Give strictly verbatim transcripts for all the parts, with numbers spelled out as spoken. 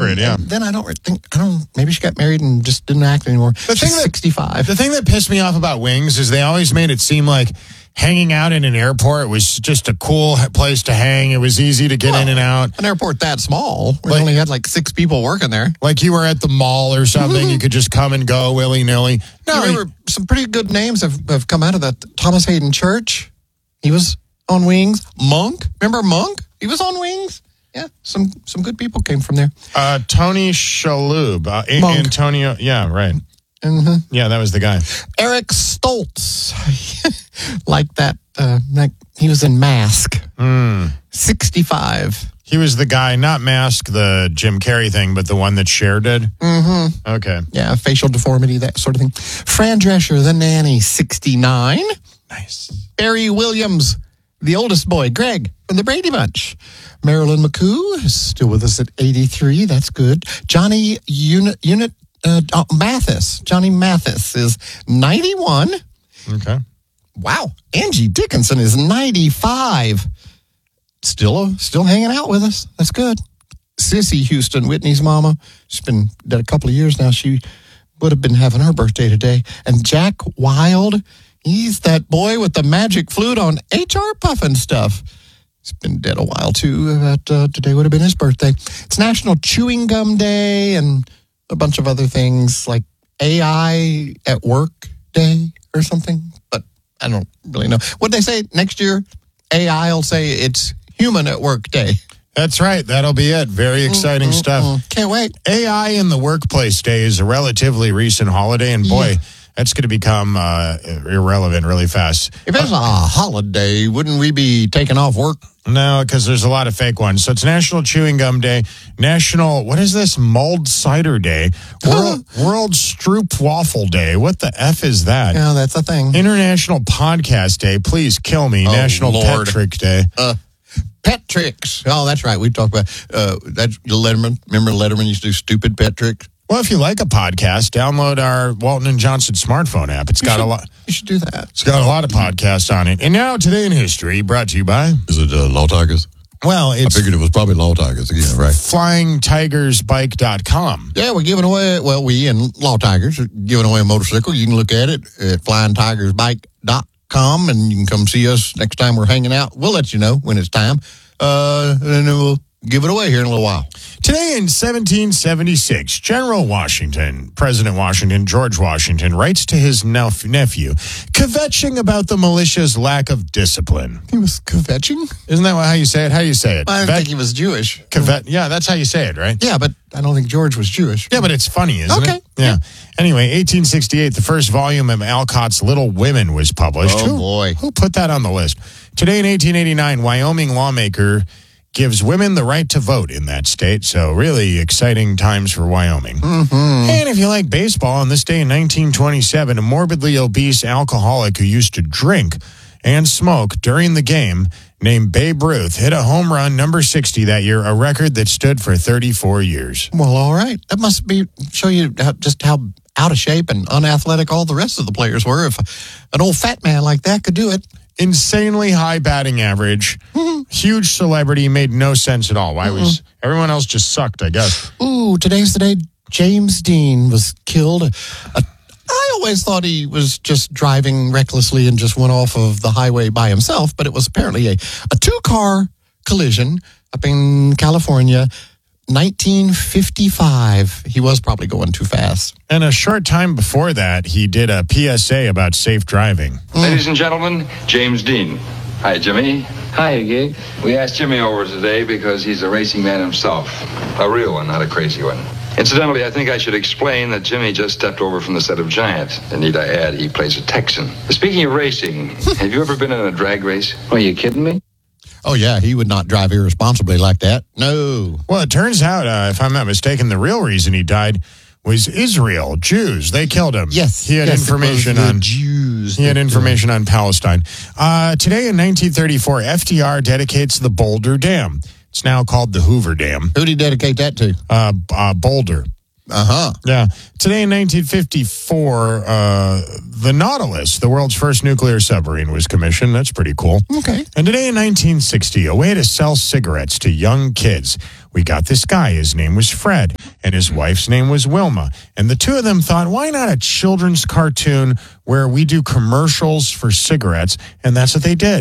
it, yeah. Then I don't think, I don't, maybe she got married and just didn't act anymore. The She's thing that, sixty-five. The thing that pissed me off about Wings is they always made it seem like hanging out in an airport was just a cool place to hang. It was easy to get well, in and out. An airport that small, we like, only had like six people working there. Like you were at the mall or something. You could just come and go willy-nilly. No, you remember he, some pretty good names have, have come out of that. Thomas Hayden Church, he was on Wings. Monk, remember Monk? He was on Wings. Yeah, some some good people came from there. Uh, Tony Shalhoub. Uh, a- Antonio, yeah, right. Mm-hmm. Yeah, that was the guy. Eric Stoltz, like that. Uh, like he was in Mask. Mm. sixty-five. He was the guy, not Mask, the Jim Carrey thing, but the one that Cher did. Mm-hmm. Okay. Yeah, facial deformity, that sort of thing. Fran Drescher, the nanny, sixty-nine. Nice. Barry Williams, the oldest boy, Greg from the Brady Bunch. Marilyn McCoo is still with us at eighty-three. That's good. Johnny Unit Unit. Uh, oh, Mathis, Johnny Mathis is ninety-one. Okay. Wow. Angie Dickinson is ninety-five. Still, still hanging out with us. That's good. Sissy Houston, Whitney's mama. She's been dead a couple of years now. She would have been having her birthday today. And Jack Wild, he's that boy with the magic flute on H R Puffin stuff. He's been dead a while too. But uh, today would have been his birthday. It's National Chewing Gum Day and a bunch of other things like A I at Work Day or something, but I don't really know. What'd they say next year? A I will say it's Human at Work Day. That's right. That'll be it. Very exciting mm, mm, stuff. Mm. Can't wait. A I in the Workplace Day is a relatively recent holiday, and boy, yeah. that's going to become uh, irrelevant really fast. If it's uh, a holiday, wouldn't we be taking off work? No, because there's a lot of fake ones. So it's National Chewing Gum Day, National, what is this? Mulled Cider Day, World, World Stroop Waffle Day. What the F is that? Yeah, that's a thing. International Podcast Day. Please kill me. Oh, National Lord. Pet Trick Day. Uh, pet tricks. Oh, that's right. We talked about uh, that's Letterman. Remember Letterman used to do stupid pet tricks? Well, if you like a podcast, download our Walton and Johnson smartphone app. It's you got should, a lot. You should do that. It's got a lot of podcasts on it. And now, Today in History, brought to you by... Is it uh, Law Tigers? Well, it's... I figured it was probably Law Tigers again, right? flying tigers bike dot com. Yeah, we're giving away... Well, we and Law Tigers are giving away a motorcycle. You can look at it at flying tigers bike dot com, and you can come see us next time we're hanging out. We'll let you know when it's time. Uh, and then we'll give it away here in a little while. Today in seventeen seventy-six, General Washington, President Washington, George Washington, writes to his nef- nephew, kvetching about the militia's lack of discipline. He was kvetching? Isn't that how you say it? How do you say it? I Vet- think he was Jewish. Kvet- yeah, that's how you say it, right? Yeah, but I don't think George was Jewish. Yeah, but it's funny, isn't okay. it? Yeah. yeah. Anyway, eighteen sixty-eight, the first volume of Alcott's Little Women was published. Oh, who, boy. Who put that on the list? Today in eighteen eighty-nine, Wyoming lawmaker gives women the right to vote in that state. So really exciting times for Wyoming. Mm-hmm. And if you like baseball, on this day in nineteen twenty-seven, a morbidly obese alcoholic who used to drink and smoke during the game named Babe Ruth hit a home run, number sixty that year, a record that stood for thirty-four years. Well, all right. That must be show you how, just how out of shape and unathletic all the rest of the players were. If an old fat man like that could do it. Insanely high batting average, mm-hmm. huge celebrity, made no sense at all. Why mm-hmm. was everyone else just sucked, I guess. Ooh, today's the day James Dean was killed. A, I always thought he was just driving recklessly and just went off of the highway by himself, but it was apparently a, a two-car collision up in California, nineteen fifty-five. He was probably going too fast. And a short time before that, he did a P S A about safe driving. Mm. Ladies and gentlemen, James Dean. Hi, Jimmy. Hi, Gig. We asked Jimmy over today because he's a racing man himself. A real one, not a crazy one. Incidentally, I think I should explain that Jimmy just stepped over from the set of Giant. And need I add, he plays a Texan. Speaking of racing, have you ever been in a drag race? Are you kidding me? Oh, yeah, he would not drive irresponsibly like that. No. Well, it turns out, uh, if I'm not mistaken, the real reason he died was Israel, Jews. They killed him. Yes. He had yes, information on Jews. He had information on Palestine. Uh, today in nineteen thirty-four, F D R dedicates the Boulder Dam. It's now called the Hoover Dam. Who did he dedicate that to? Uh, uh, Boulder. Uh-huh. Yeah. Today in nineteen fifty-four, uh, the Nautilus, the world's first nuclear submarine, was commissioned. That's pretty cool. Okay. And today in nineteen sixty, a way to sell cigarettes to young kids we got this guy. His name was Fred, and his wife's name was Wilma. And the two of them thought, why not a children's cartoon where we do commercials for cigarettes? And that's what they did.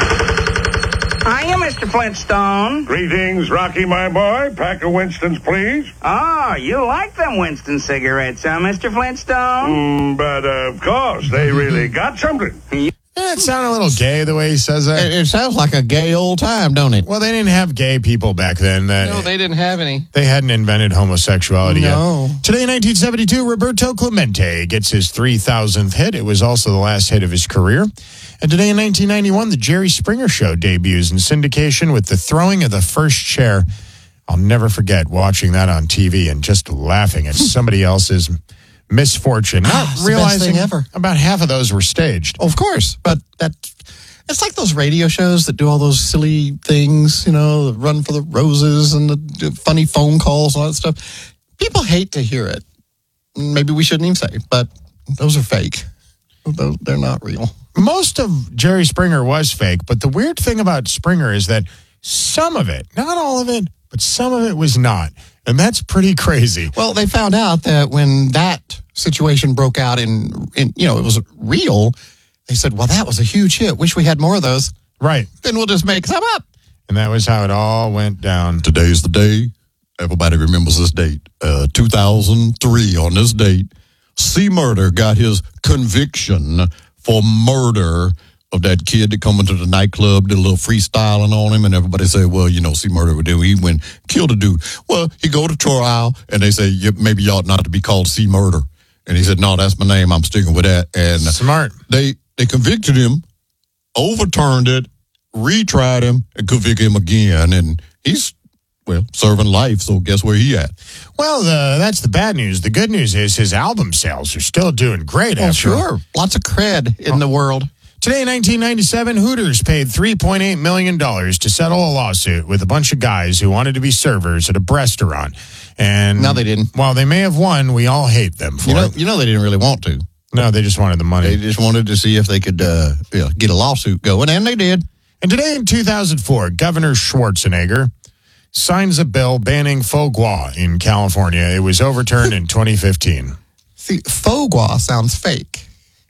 Hiya, Mister Flintstone. Greetings, Rocky, my boy. Pack of Winstons, please. Oh, you like them Winston cigarettes, huh, Mister Flintstone? Mm, but, uh, of course, they really got something. It sounded a little gay the way he says that. It, it sounds like a gay old time, don't it? Well, they didn't have gay people back then. That, No, they didn't have any. They hadn't invented homosexuality No. yet. Today in nineteen seventy-two, Roberto Clemente gets his three thousandth hit. It was also the last hit of his career. And today in nineteen ninety-one, the Jerry Springer Show debuts in syndication with the throwing of the first chair. I'll never forget watching that on T V and just laughing at somebody else's misfortune, not It's the best realizing thing ever. about half of those were staged. Of course, but that it's like those radio shows that do all those silly things, you know, the Run for the Roses and the funny phone calls and all that stuff. People hate to hear it. Maybe we shouldn't even say, but those are fake. Those- They're not real. Most of Jerry Springer was fake, but the weird thing about Springer is that some of it, not all of it, but some of it was not. And that's pretty crazy. Well, they found out that when that situation broke out in, in you know, it was real, they said, well, that was a huge hit. Wish we had more of those. Right. Then we'll just make some up. And that was how it all went down. Today's the day. Everybody remembers this date. Uh, two thousand three, on this date, C. Murder got his conviction for murder of that kid that come into the nightclub, did a little freestyling on him, and everybody said, well, you know, C. Murder would do. He went, killed a dude. Well, he go to trial, and they say, yeah, maybe you ought not to be called C. Murder. And he said, no, that's my name. I'm sticking with that. And Smart. they they convicted him, overturned it, retried him, and convicted him again. And he's, well, serving life, so guess where he at? Well, the, that's the bad news. The good news is his album sales are still doing great. Oh, after sure. Lots of cred in the world. Today in nineteen ninety-seven, Hooters paid three point eight million dollars to settle a lawsuit with a bunch of guys who wanted to be servers at a restaurant. And No, they didn't. While they may have won, we all hate them for You know, it. you know they didn't really want to. No, they just wanted the money. They just wanted to see if they could uh, you know, get a lawsuit going, and they did. And today in two thousand four, Governor Schwarzenegger signs a bill banning faux gras in California. It was overturned in twenty fifteen. See, faux gras sounds fake.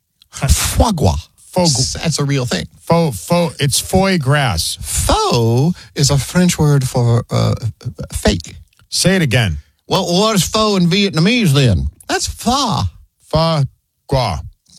Foie gras. Faux, That's a real thing. faux, faux, it's foie gras. Faux is a French word for uh, fake. Say it again. Well, what is faux in Vietnamese then? That's pho. Faux gras.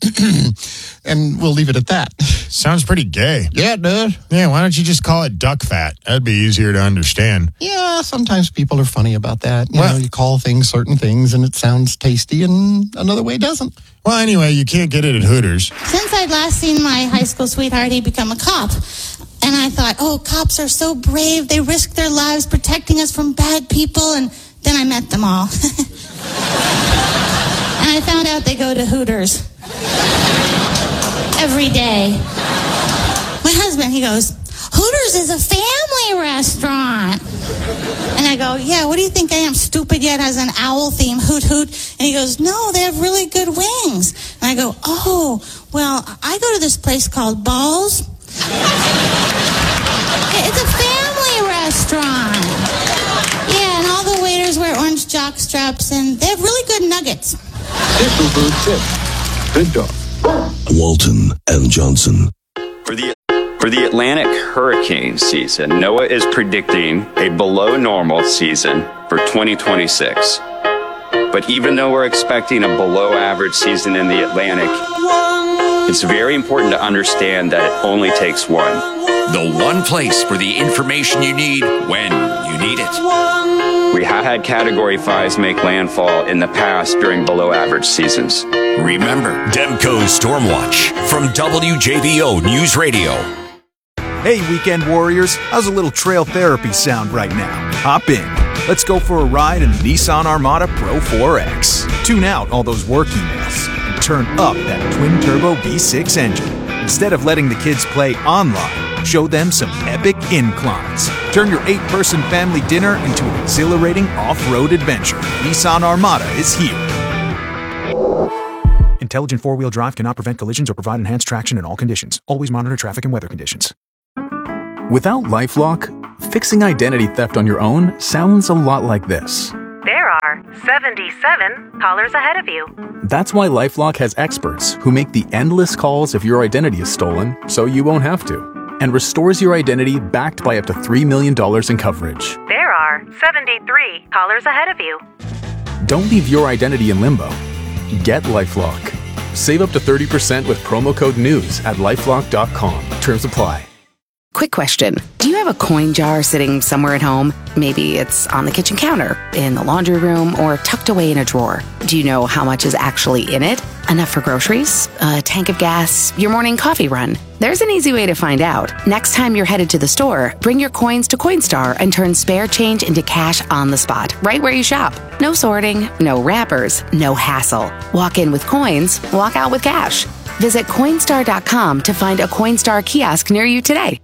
And we'll leave it at that. Sounds pretty gay. Yeah, it does. Yeah, why don't you just call it duck fat? That'd be easier to understand. Yeah, sometimes people are funny about that. You Well- know, you call things certain things and it sounds tasty and another way doesn't. Well, anyway, you can't get it at Hooters. Since I'd last seen my high school sweetheart, he'd become a cop. And I thought, oh, cops are so brave. They risk their lives protecting us from bad people. And then I met them all. And I found out they go to Hooters every day. My husband, he goes, Hooters is a family restaurant. And I go, yeah, what do you think I am, stupid yet, as an owl theme, hoot hoot? And he goes, no, they have really good wings. And I go, oh, well, I go to this place called Balls. It's a family restaurant. Yeah, and all the waiters wear orange jock straps, and they have really good nuggets. Good dog. Walton and Johnson. For the for the Atlantic hurricane season, NOAA is predicting a below normal season for twenty twenty-six. But even though we're expecting a below average season in the Atlantic, it's very important to understand that it only takes one. The one place for the information you need when you need it. We have had Category fives make landfall in the past during below average seasons. Remember, Demco's Stormwatch from W J B O News Radio. Hey, weekend warriors, how's a little trail therapy sound right now? Hop in. Let's go for a ride in the Nissan Armada Pro four X. Tune out all those work emails and turn up that twin-turbo V six engine. Instead of letting the kids play online, show them some epic inclines. Turn your eight-person family dinner into an exhilarating off-road adventure. Nissan Armada is here. Intelligent four-wheel drive cannot prevent collisions or provide enhanced traction in all conditions. Always monitor traffic and weather conditions. Without LifeLock, Fixing identity theft on your own sounds a lot like this. There are seventy-seven callers ahead of you. That's why LifeLock has experts who make the endless calls if your identity is stolen, so you won't have to, and restores your identity backed by up to three million dollars in coverage. There are seventy-three callers ahead of you. Don't leave your identity in limbo. Get LifeLock. Save up to thirty percent with promo code NEWS at lifelock dot com. Terms apply. Quick question. Do you have a coin jar sitting somewhere at home? Maybe it's on the kitchen counter, in the laundry room, or tucked away in a drawer. Do you know how much is actually in it? Enough for groceries? A tank of gas? Your morning coffee run? There's an easy way to find out. Next time you're headed to the store, bring your coins to Coinstar and turn spare change into cash on the spot, right where you shop. No sorting, no wrappers, no hassle. Walk in with coins, walk out with cash. Visit Coinstar dot com to find a Coinstar kiosk near you today.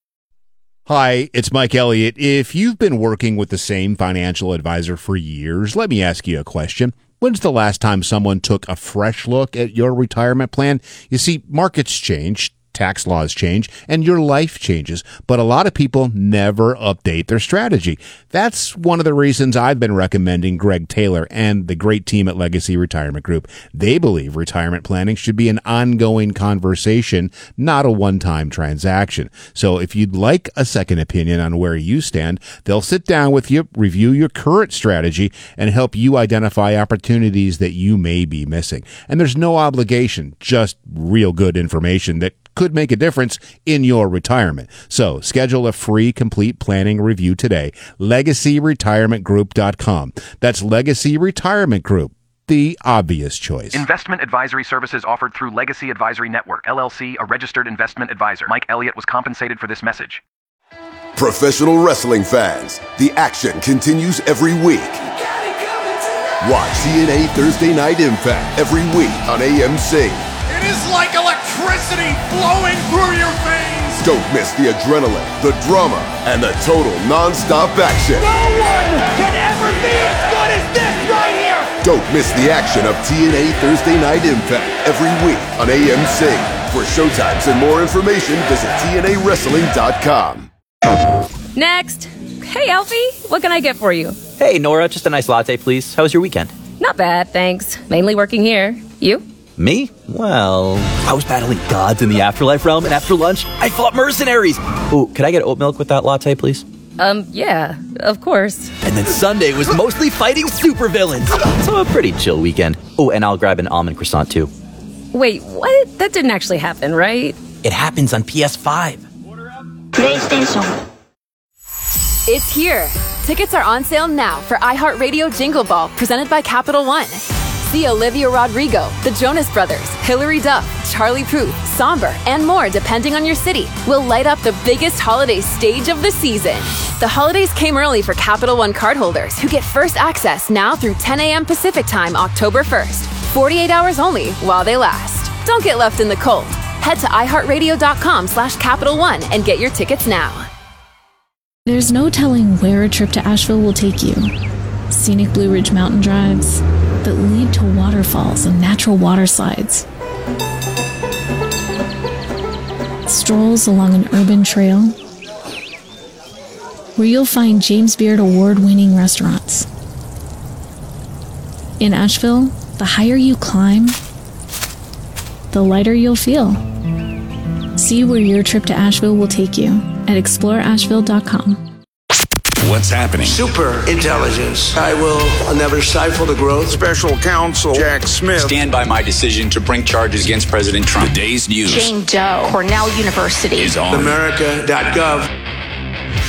Hi, it's Mike Elliott. If you've been working with the same financial advisor for years, let me ask you a question. When's the last time someone took a fresh look at your retirement plan? You see, markets change, tax laws change, and your life changes, but a lot of people never update their strategy. That's one of the reasons I've been recommending Greg Taylor and the great team at Legacy Retirement Group. They believe retirement planning should be an ongoing conversation, not a one-time transaction. So if you'd like a second opinion on where you stand, they'll sit down with you, review your current strategy, and help you identify opportunities that you may be missing. And there's no obligation, just real good information that could make a difference in your retirement. So schedule a free complete planning review today. legacy retirement group dot com. That's Legacy Retirement Group, the obvious choice. Investment advisory services offered through Legacy Advisory Network, L L C, a registered investment advisor. Mike Elliott was compensated for this message. Professional wrestling fans, the action continues every week. Watch T N A Thursday Night Impact every week on A M C. It is like electricity flowing through your veins. Don't miss the adrenaline, the drama, and the total non-stop action. No one can ever be as good as this right here. Don't miss the action of T N A Thursday Night Impact every week on A M C. For showtimes and more information, visit T N A wrestling dot com. Next. Hey, Alfie. What can I get for you? Hey, Nora. Just a nice latte, please. How was your weekend? Not bad, thanks. Mainly working here. You? Me? Well, I was battling gods in the afterlife realm, and after lunch, I fought mercenaries. Ooh, could I get oat milk with that latte, please? Um, yeah, of course. And then Sunday was mostly fighting supervillains. So a pretty chill weekend. Oh, and I'll grab an almond croissant, too. Wait, what? That didn't actually happen, right? It happens on P S five. PlayStation. It's here. Tickets are on sale now for iHeartRadio Jingle Ball, presented by Capital One. See Olivia Rodrigo, the Jonas Brothers, Hilary Duff, Charlie Puth, Somber, and more depending on your city. Will light up the biggest holiday stage of the season. The holidays came early for Capital One cardholders who get first access now through ten a.m. Pacific Time, October first. forty-eight hours only while they last. Don't get left in the cold. Head to iHeartRadio.com slash Capital One and get your tickets now. There's no telling where a trip to Asheville will take you. Scenic Blue Ridge mountain drives that lead to waterfalls and natural water slides. Strolls along an urban trail where you'll find James Beard award-winning restaurants. In Asheville, the higher you climb, the lighter you'll feel. See where your trip to Asheville will take you at explore asheville dot com. What's happening? Super intelligence. I will never stifle the growth. Special counsel Jack Smith. Stand by my decision to bring charges against President Trump. The day's news. Jane Doe, Cornell University. Is on. America dot gov.